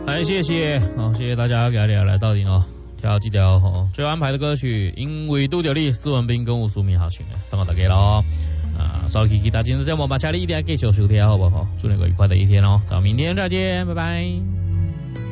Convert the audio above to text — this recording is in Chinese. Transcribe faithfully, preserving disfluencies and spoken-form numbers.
哎，谢谢，好，谢谢大家给大家来到顶哦，挑几条哦最后安排的歌曲，因为拄着你，施文斌跟吴淑敏好唱的，送给大家咯。啊，稍期期待今日节目，把家里一定要继续收听，好不好？祝你个愉快的一天哦，咱明天再见，拜拜。